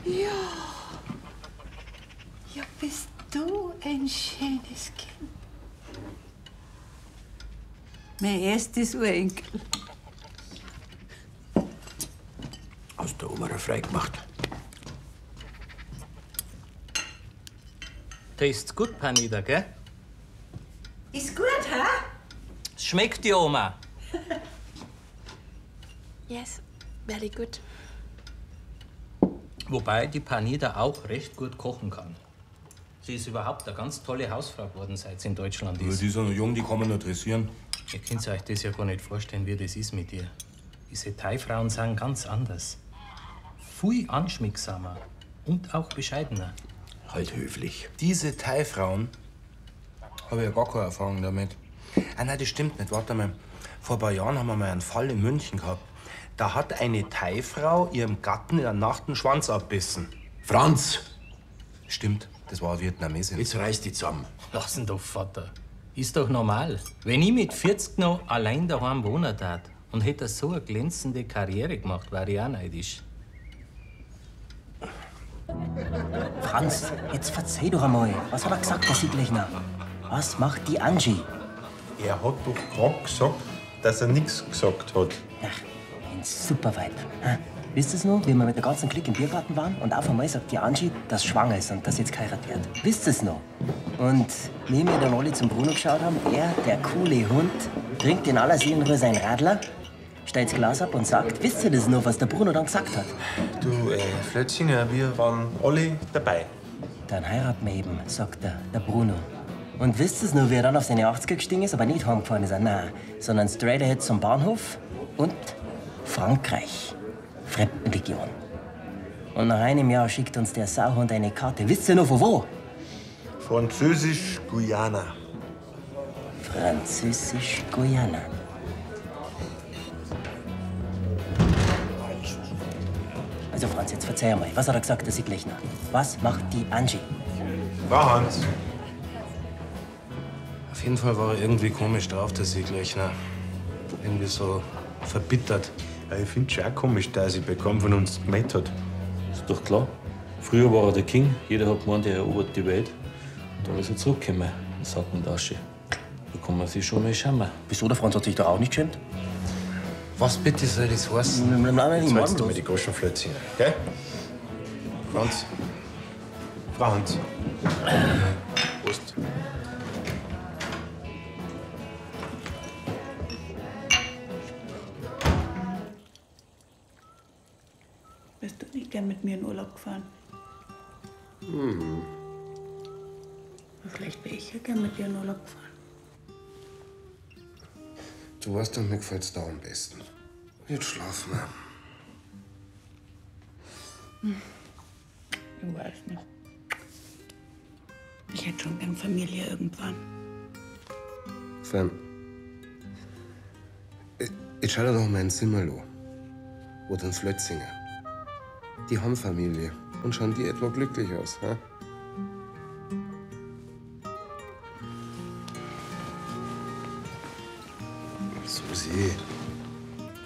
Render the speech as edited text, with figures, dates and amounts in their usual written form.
Ja. Ja, bist du ein schönes Kind. Mein erstes Urenkel. Hast der Oma frei gemacht. Tastes gut, Panida, gell? Ist gut, hä? Es schmeckt dir, Oma. Yes, very good. Wobei die Panida auch recht gut kochen kann. Sie ist überhaupt eine ganz tolle Hausfrau geworden, seit sie in Deutschland Aber ist. die sind noch jung, die kann man noch dressieren. Ihr könnt euch das ja gar nicht vorstellen, wie das ist mit ihr. Diese Thai-Frauen sind ganz anders. Viel anschmiegsamer und auch bescheidener. Halt höflich. Diese Thai-Frauen habe ich ja gar keine Erfahrung damit. Ah nein, das stimmt nicht. Warte mal. Vor ein paar Jahren haben wir mal einen Fall in München gehabt. Da hat eine Thai-Frau ihrem Gatten in der Nacht den Schwanz abbissen. Franz! Stimmt, das war eine Vietnamesin. Jetzt reiß dich zusammen. Lass ihn doch, Vater. Ist doch normal. Wenn ich mit 40 noch allein daheim wohnen tat und hätte so eine glänzende Karriere gemacht, wäre ich auch neidisch. Franz, jetzt verzeih doch einmal. Was hat er gesagt, der Siegleichner? Was macht die Angie? Er hat doch gerade gesagt, dass er nichts gesagt hat. Ach, ein super Weib. Wisst ihr noch, wie wir mit der ganzen Clique im Biergarten waren und auf einmal sagt die Angie, dass sie schwanger ist und dass sie jetzt geheiratet wird? Wisst ihr es noch? Und wie wir dann alle zum Bruno geschaut haben, er, der coole Hund, trinkt in aller Seelenruhe sein Radler, stellt das Glas ab und sagt, wisst ihr das noch, was der Bruno dann gesagt hat? Du, Flötzinger, wir waren alle dabei. Dann heiraten wir eben, sagt der Bruno. Und wisst ihr noch, wie er dann auf seine 80er gestiegen ist, aber nicht heimgefahren ist, nein, sondern straight ahead zum Bahnhof und Frankreich. Fremdenlegion. Und nach einem Jahr schickt uns der Sauhund eine Karte. Wisst ihr noch von wo? Französisch-Guyana. Französisch-Guyana. Also Franz, jetzt verzeih mal. Was hat er gesagt, der Siegleichner? Was macht die Angie? Frau Hans. Auf jeden Fall war er irgendwie komisch drauf, der Siegleichner. Irgendwie so verbittert. Ja, ich find's schon auch komisch, dass er bei keinem von uns gemeldet hat. Ist doch klar. Früher war er der King. Jeder hat gemeint, er erobert die Welt. Und dann ist er zurückgekommen in Sack und Asche. Da kann man sich schon mal schämen. Wieso, der Franz hat sich da auch nicht geschämt? Was bitte soll das heißen? Jetzt hältst du mir die Goschenflötchen, gell? Franz. Frau Hans. Prost. Bist du nicht gern mit mir in Urlaub gefahren? Mhm. Vielleicht wäre ich ja gern mit dir in Urlaub gefahren. Du weißt doch, mir gefällt's da am besten. Jetzt schlafen wir. Ich weiß nicht. Ich hätte schon gern Familie irgendwann. Fern. Jetzt schau dir doch mal in Simmerloh. Oder in Flötzinger. Die haben Familie und schauen die etwa glücklich aus, ha?